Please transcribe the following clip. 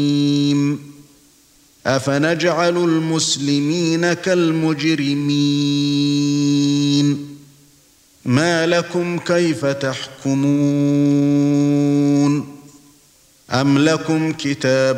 أفنجعل المسلمين كالمجرمين ما لكم كيف تحكمون أم لكم كتاب